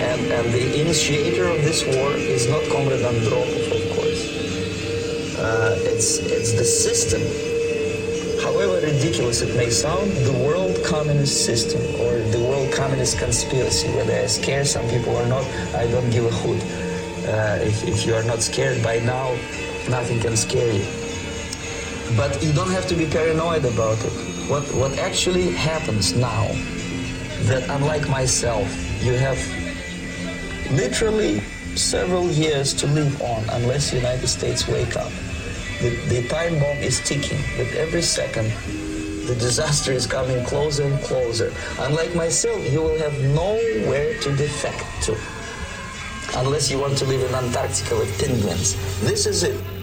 And the initiator of this war is not Comrade Andropov, of course. It's the system. However ridiculous it may sound, the world communist system or the world communist conspiracy, whether I scare some people or not, I don't give a hoot. If you are not scared by now, nothing can scare you. But you don't have to be paranoid about it. What actually happens now, that unlike myself, you have literally several years to live on unless the United States wake up. The time bomb is ticking, but every second the disaster is coming closer and closer. Unlike myself, you will have nowhere to defect to unless you want to live in Antarctica with penguins. This is it.